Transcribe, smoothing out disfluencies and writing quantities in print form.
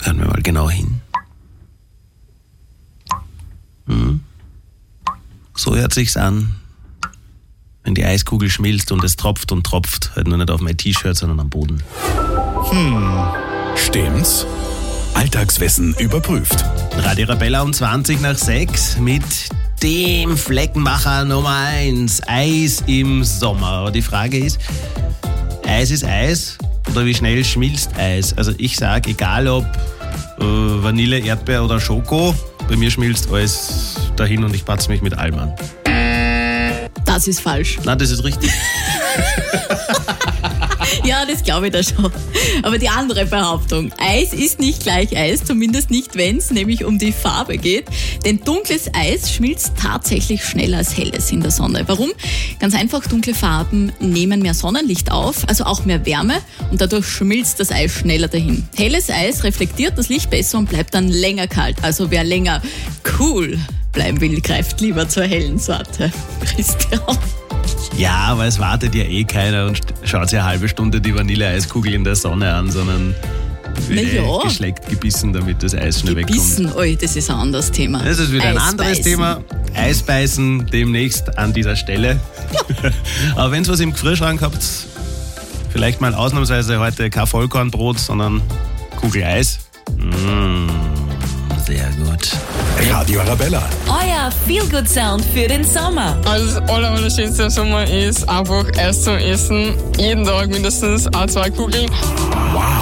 Hören wir mal genau hin. So hört sich's an, wenn die Eiskugel schmilzt und es tropft und tropft, halt nur nicht auf mein T-Shirt, sondern am Boden. Stimmt's? Alltagswissen überprüft. Radio Arabella um 20:06 mit dem Fleckenmacher Nummer 1, Eis im Sommer. Aber die Frage ist, Eis ist Eis oder wie schnell schmilzt Eis? Also ich sage, egal ob Vanille, Erdbeer oder Schoko, bei mir schmilzt alles dahin und ich patze mich mit allem an. Das ist falsch. Nein, das ist richtig. Ja, das glaube ich da schon. Aber die andere Behauptung, Eis ist nicht gleich Eis, zumindest nicht, wenn es nämlich um die Farbe geht. Denn dunkles Eis schmilzt tatsächlich schneller als helles in der Sonne. Warum? Ganz einfach, dunkle Farben nehmen mehr Sonnenlicht auf, also auch mehr Wärme und dadurch schmilzt das Eis schneller dahin. Helles Eis reflektiert das Licht besser und bleibt dann länger kalt. Also wer länger cool bleiben will, greift lieber zur hellen Sorte. Christian. Ja, aber es wartet ja eh keiner und schaut sich eine halbe Stunde die Vanilleeiskugel in der Sonne an, sondern wird geschleckt, gebissen, damit das Eis schnell wegkommt. Gebissen, das ist ein anderes Thema. Das ist wieder ein anderes Thema. Eisbeißen demnächst an dieser Stelle. Aber wenn ihr was im Gefrierschrank habt, vielleicht mal ausnahmsweise heute kein Vollkornbrot, sondern Kugel Eis. Sehr gut. Radio Arabella. Euer Feel-Good-Sound für den Sommer. Also das Allerschönste im Sommer ist einfach Eis zu essen. Jeden Tag mindestens 2 Kugeln.